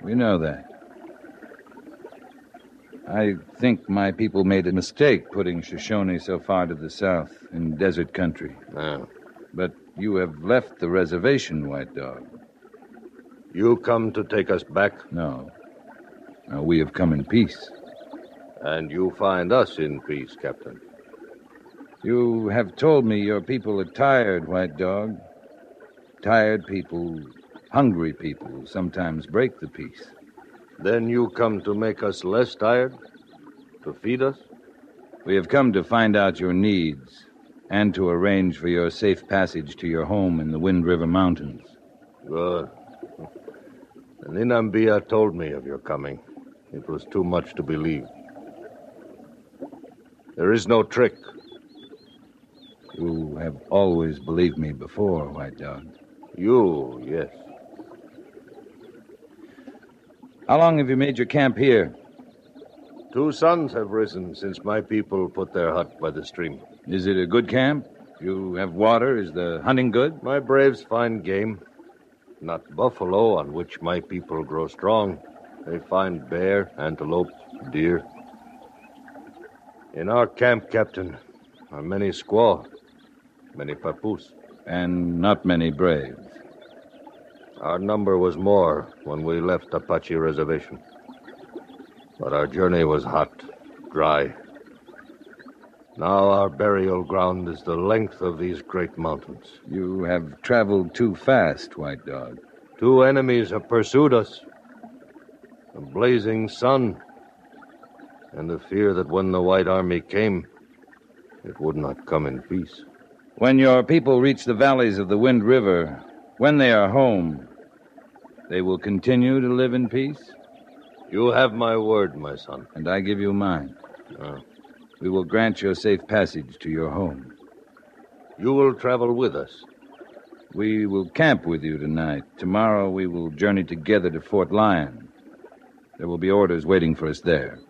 We know that. I think my people made a mistake putting Shoshone so far to the south in desert country. No. But you have left the reservation, White Dog. You come to take us back? No. No, we have come in peace. And you find us in peace, Captain. You have told me your people are tired, White Dog. Tired people, hungry people who sometimes break the peace. Then you come to make us less tired? To feed us? We have come to find out your needs and to arrange for your safe passage to your home in the Wind River Mountains. Good. And Inambia told me of your coming. It was too much to believe. There is no trick. You have always believed me before, White Dog. You, yes. How long have you made your camp here? 2 suns have risen since my people put their hut by the stream. Is it a good camp? You have water? Is the hunting good? My braves find game. Not buffalo, on which my people grow strong. They find bear, antelope, deer. In our camp, Captain, are many squaw, many papoose. And not many braves. Our number was more when we left Apache Reservation. But our journey was hot, dry. Now our burial ground is the length of these great mountains. You have traveled too fast, White Dog. 2 enemies have pursued us. The blazing sun, and the fear that when the White Army came, it would not come in peace. When your people reach the valleys of the Wind River, when they are home, they will continue to live in peace? You have my word, my son. And I give you mine. We will grant your safe passage to your home. You will travel with us. We will camp with you tonight. Tomorrow we will journey together to Fort Lyon. There will be orders waiting for us there.